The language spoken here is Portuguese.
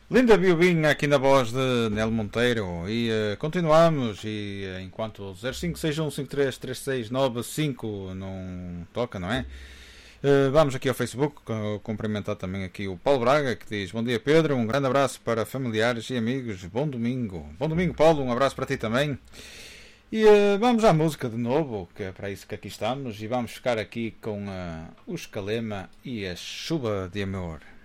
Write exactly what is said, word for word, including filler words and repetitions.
Linda Biobinha aqui na voz de Nelo Monteiro e uh, continuamos e uh, enquanto zero cinco seis um cinco três três seis nove cinco não toca, não é? Uh, vamos aqui ao Facebook uh, cumprimentar também aqui o Paulo Braga que diz: bom dia Pedro, um grande abraço para familiares e amigos, bom domingo. Bom domingo Paulo, um abraço para ti também. E uh, vamos à música de novo, que é para isso que aqui estamos, e vamos ficar aqui com uh, o Escalema e a Chuva de Amor.